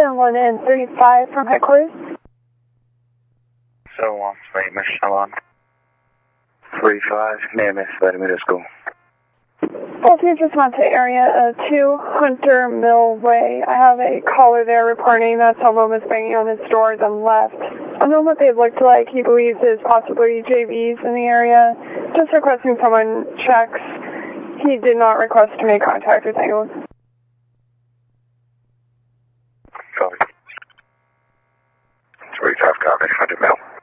1 and 35 from headquarters. So on, Miss Shalon. 35, near Miss Vladimir School. Well, please respond to area 2 Hunter Mill Way. I have a caller there reporting that someone was banging on his door and left. I don't know what they looked like. He believes there's possibly JVs in the area. Just requesting someone checks. He did not request to make contact with anyone.